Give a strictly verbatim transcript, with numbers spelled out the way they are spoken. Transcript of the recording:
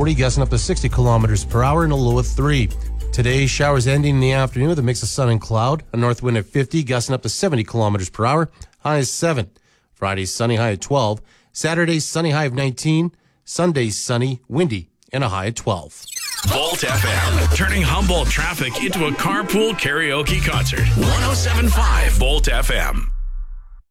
forty, gusting up to sixty kilometers per hour, and a low of three. Today, showers ending in the afternoon with a mix of sun and cloud. A north wind at fifty, gusting up to seventy kilometers per hour, high is seven. Friday, sunny, high at twelve. Saturday, sunny, high of nineteen. Sunday, sunny, windy, and a high at twelve. Volt F M, turning Humboldt traffic into a carpool karaoke concert. one oh seven point five Volt F M.